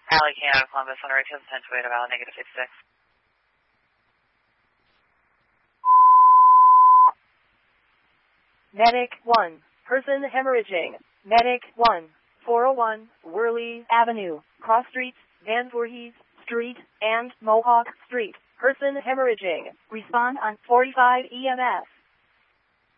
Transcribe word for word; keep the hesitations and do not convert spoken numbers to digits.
Alley Canada, Columbus, on the right to the ten to eight about negative fifty-six. Medic one, person hemorrhaging. Medic one, four oh one, Worley Avenue, Cross Streets, Van Voorhees Street, and Mohawk Street. Person hemorrhaging. Respond on forty-five E M S.